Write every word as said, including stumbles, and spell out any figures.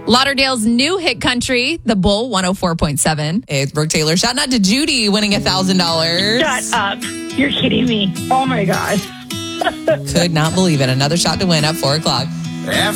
Lauderdale's new hit country, The Bull one oh four point seven. It's Brooke Taylor. Shout out to Judy winning one thousand dollars. Shut up. You're kidding me. Oh, my gosh. Could not believe it. Another shot to win at four o'clock.